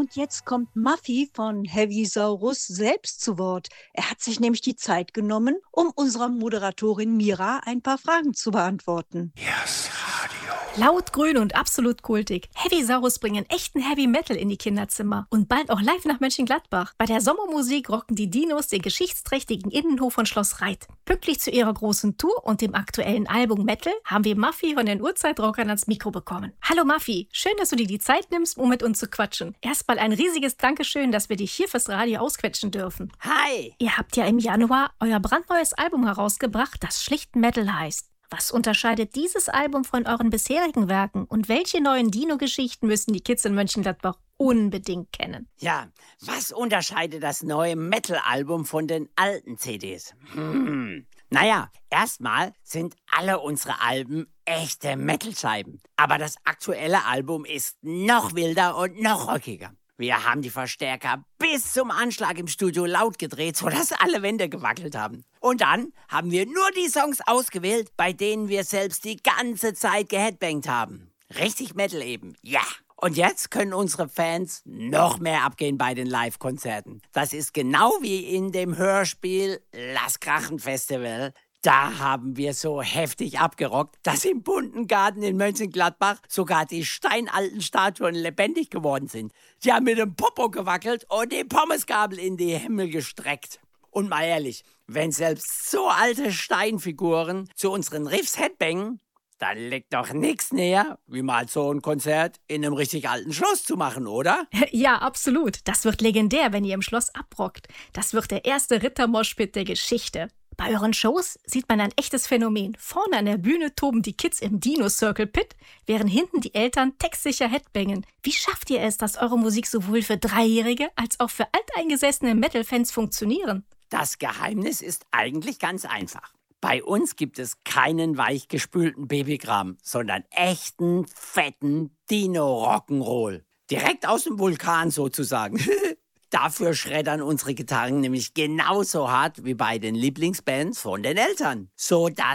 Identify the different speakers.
Speaker 1: Und jetzt kommt Muffy von Heavisaurus selbst zu Wort. Er hat sich nämlich die Zeit genommen, um unserer Moderatorin Mira ein paar Fragen zu beantworten.
Speaker 2: Yes, Radio.
Speaker 3: Laut, grün und absolut kultig. Heavisaurus bringen echten Heavy Metal in die Kinderzimmer. Und bald auch live nach Mönchengladbach. Bei der Sommermusik rocken die Dinos den geschichtsträchtigen Innenhof von Schloss Reit. Pünktlich zu ihrer großen Tour und dem aktuellen Album Metal haben wir Muffy von den Urzeitrockern ans Mikro bekommen. Hallo Muffy, schön, dass du dir die Zeit nimmst, um mit uns zu quatschen. Erstmal ein riesiges Dankeschön, dass wir dich hier fürs Radio ausquetschen dürfen.
Speaker 4: Hi!
Speaker 3: Ihr habt ja im Januar euer brandneues Album herausgebracht, das schlicht Metal heißt. Was unterscheidet dieses Album von euren bisherigen Werken und welche neuen Dino-Geschichten müssen die Kids in Mönchengladbach unbedingt kennen?
Speaker 4: Ja, was unterscheidet das neue Metal-Album von den alten CDs? Naja, erstmal sind alle unsere Alben echte Metal-Scheiben. Aber das aktuelle Album ist noch wilder und noch rockiger. Wir haben die Verstärker bis zum Anschlag im Studio laut gedreht, sodass alle Wände gewackelt haben. Und dann haben wir nur die Songs ausgewählt, bei denen wir selbst die ganze Zeit geheadbangt haben. Richtig Metal eben, ja. Und jetzt können unsere Fans noch mehr abgehen bei den Live-Konzerten. Das ist genau wie in dem Hörspiel Lass Krachen Festival. Da haben wir so heftig abgerockt, dass im bunten Garten in Mönchengladbach sogar die steinalten Statuen lebendig geworden sind. Die haben mit dem Popo gewackelt und die Pommesgabel in die Himmel gestreckt. Und mal ehrlich, wenn selbst so alte Steinfiguren zu unseren Riffs headbangen, dann liegt doch nichts näher, wie mal so ein Konzert in einem richtig alten Schloss zu machen, oder?
Speaker 3: Ja, absolut. Das wird legendär, wenn ihr im Schloss abrockt. Das wird der erste Rittermoshpit der Geschichte. Bei euren Shows sieht man ein echtes Phänomen. Vorne an der Bühne toben die Kids im Dino-Circle-Pit, während hinten die Eltern textsicher headbangen. Wie schafft ihr es, dass eure Musik sowohl für Dreijährige als auch für alteingesessene Metal-Fans funktionieren?
Speaker 4: Das Geheimnis ist eigentlich ganz einfach. Bei uns gibt es keinen weichgespülten Babykram, sondern echten, fetten Dino-Rock'n'Roll. Direkt aus dem Vulkan sozusagen. Dafür schreddern unsere Gitarren nämlich genauso hart wie bei den Lieblingsbands von den Eltern. So dass